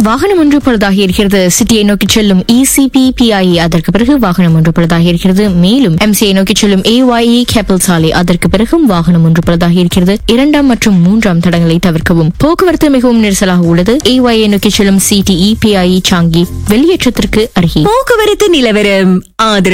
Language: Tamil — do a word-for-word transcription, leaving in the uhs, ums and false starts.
வாகனம் ஒன்று பழுதாகி இருக்கிறது. சிட்டியை நோக்கி செல்லும் இசிபி பிஐஇ, அதற்கு பிறகு வாகனம் ஒன்று பழுதாகி இருக்கிறது. மேலும் எம்சிஐ நோக்கி செல்லும் ஏஒய்இ கேபிள் சாலை, அதற்கு பிறகும் வாகனம் ஒன்று பழுதாகி இருக்கிறது. இரண்டாம் மற்றும் மூன்றாம் தடங்களை தவிர்க்கவும். போக்குவரத்து மிகவும் நெரிசலாக உள்ளது. ஏஒய்ஐ நோக்கி செல்லும் சிடிஇ பிஐஇ சாங்கி வெளியேற்றத்திற்கு அருகே. போக்குவரத்து நிலவரம் ஆதரவு